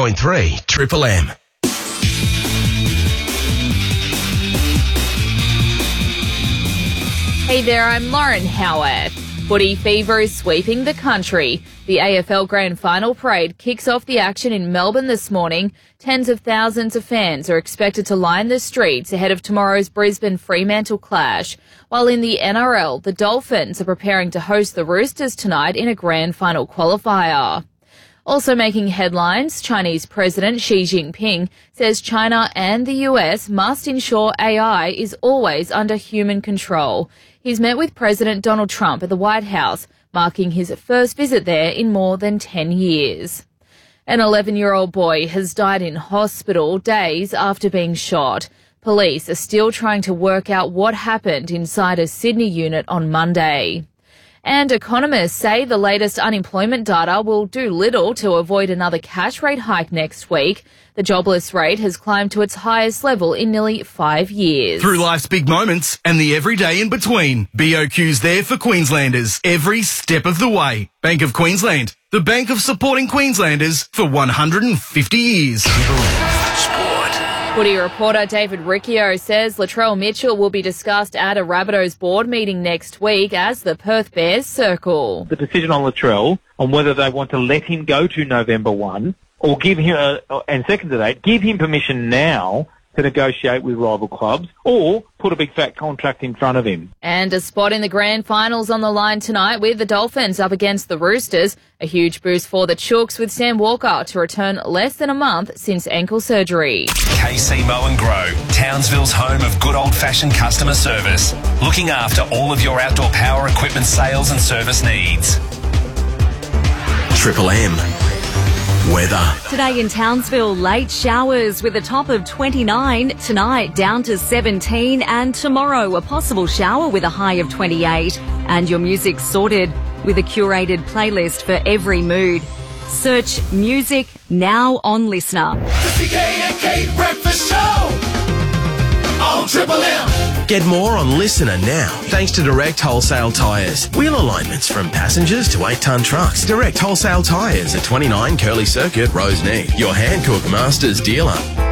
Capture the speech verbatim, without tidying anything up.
point three Triple M. Hey there, I'm Lauren Howard. Footy fever is sweeping the country. The A F L Grand Final parade kicks off the action in Melbourne this morning. Tens of thousands of fans are expected to line the streets ahead of tomorrow's Brisbane Fremantle clash. While in the N R L, the Dolphins are preparing to host the Roosters tonight in a Grand Final qualifier. Also making headlines, Chinese President Xi Jinping says China and the U S must ensure A I is always under human control. He's met with President Donald Trump at the White House, marking his first visit there in more than ten years. An eleven-year-old boy has died in hospital days after being shot. Police are still trying to work out what happened inside a Sydney unit on Monday. And economists say the latest unemployment data will do little to avoid another cash rate hike next week. The jobless rate has climbed to its highest level in nearly five years. Through life's big moments and the everyday in between, B O Q's there for Queenslanders every step of the way. Bank of Queensland, the bank of supporting Queenslanders for one hundred fifty years. Footy reporter David Riccio says Latrell Mitchell will be discussed at a Rabbitohs board meeting next week as the Perth Bears circle. The decision on Latrell on whether they want to let him go to November first or give him, a, and second to that, give him permission now to negotiate with rival clubs or put a big fat contract in front of him. And a spot in the grand finals on the line tonight with the Dolphins up against the Roosters. A huge boost for the Chooks with Sam Walker to return less than a month since ankle surgery. K C Mow and Grow, Townsville's home of good old-fashioned customer service. Looking after all of your outdoor power equipment sales and service needs. Triple M. Weather. Today in Townsville, late showers with a top of twenty-nine. Tonight, down to seventeen. And tomorrow, a possible shower with a high of twenty-eight. And your music sorted with a curated playlist for every mood. Search music now on Listener. The C K and K Breakfast Show on Triple M. Get more on Listener now, thanks to Direct Wholesale Tyres. Wheel alignments from passengers to eight-tonne trucks. Direct Wholesale Tyres at twenty-nine Curly Circuit, Roseneath. Your Hankook Masters dealer.